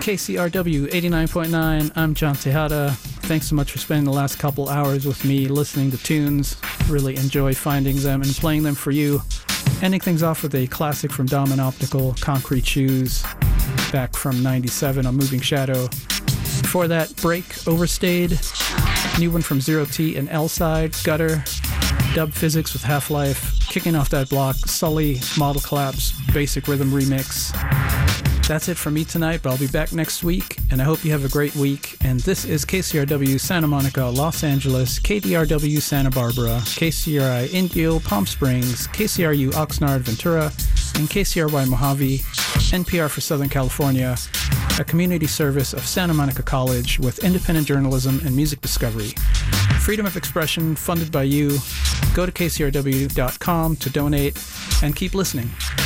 KCRW 89.9. I'm John Tejada. Thanks so much for spending the last couple hours with me listening to tunes. Really enjoy finding them and playing them for you. Ending things off with a classic from Dom and Optical, Concrete Shoes, back from 97 on Moving Shadow. Before that, Break, Overstayed. New one from Zero T and L-Side, Gutter. Dub Physics with Half-Life. Kicking off that block, Sully, Model Collapse, Basic Rhythm Remix. That's it for me tonight, but I'll be back next week, and I hope you have a great week. And this is KCRW Santa Monica, Los Angeles, KDRW Santa Barbara, KCRI Indio, Palm Springs, KCRU Oxnard, Ventura, and KCRY Mojave, NPR for Southern California, a community service of Santa Monica College with independent journalism and music discovery. Freedom of expression funded by you. Go to kcrw.com to donate, and keep listening.